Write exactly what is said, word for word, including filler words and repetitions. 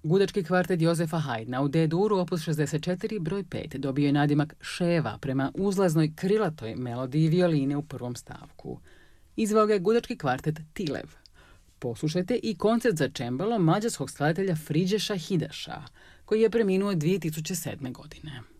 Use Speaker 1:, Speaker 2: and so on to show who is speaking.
Speaker 1: Gudački kvartet Jozefa Haydna u D-duru opus šezdeset četiri broj pet dobio je nadimak Ševa prema uzlaznoj krilatoj melodiji violine u prvom stavku. Izveo ga je gudački kvartet Tilev. Poslušajte i koncert za čembalo mađarskog skladatelja Friđeša Hidaša, koji je preminuo dvije tisuće sedme godine.